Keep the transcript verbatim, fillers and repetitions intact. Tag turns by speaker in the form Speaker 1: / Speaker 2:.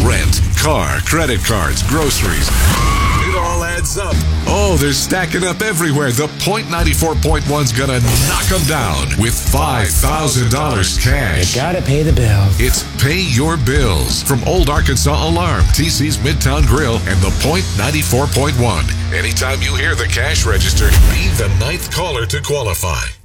Speaker 1: Rent, car, credit cards, groceries. It all adds up. Oh, they're stacking up everywhere. The Point ninety-four point one's gonna knock them down with five thousand dollars cash.
Speaker 2: You gotta pay the bills.
Speaker 1: It's Pay Your Bills from Old Arkansas Alarm, T C's Midtown Grill, and the Point ninety-four point one. Anytime you hear the cash register, be the ninth caller to qualify.